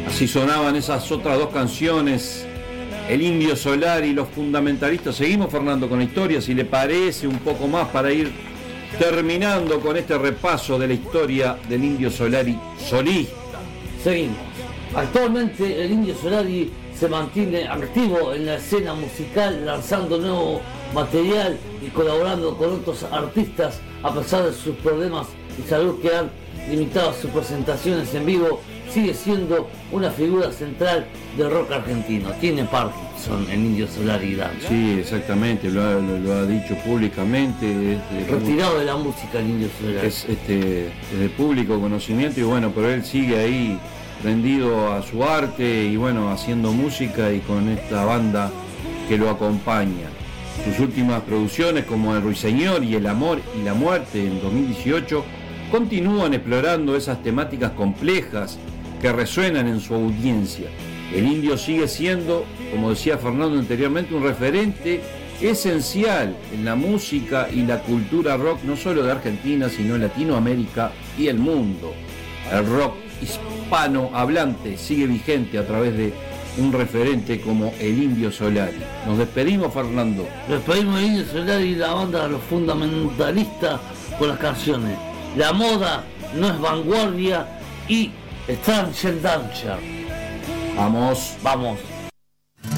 Así sonaban esas otras dos canciones, El Indio Solari y Los Fundamentalistas. Seguimos, Fernando, con la historia, si le parece, un poco más para ir terminando con este repaso de la historia del Indio Solari solista. Seguimos. Actualmente el Indio Solari se mantiene activo en la escena musical, lanzando nuevo material y colaborando con otros artistas a pesar de sus problemas de salud que han limitado sus presentaciones en vivo. Sigue siendo una figura central del rock argentino. Tiene Parkinson el Indio Solari. Sí, exactamente, lo ha dicho públicamente. Retirado de la música el Indio Solari. Es de público conocimiento y bueno, pero él sigue ahí rendido a su arte y bueno, haciendo música y con esta banda que lo acompaña. Sus últimas producciones como El Ruiseñor y El Amor y la Muerte en 2018 continúan explorando esas temáticas complejas que resuenan en su audiencia. El Indio sigue siendo, como decía Fernando anteriormente, un referente esencial en la música y la cultura rock, no solo de Argentina, sino en Latinoamérica y el mundo. El rock hispanohablante sigue vigente a través de un referente como el Indio Solari. Nos despedimos, Fernando. Nos despedimos del Indio Solari y la banda de Los Fundamentalistas con las canciones La Moda No Es Vanguardia y Stranger Danger. Vamos. Vamos.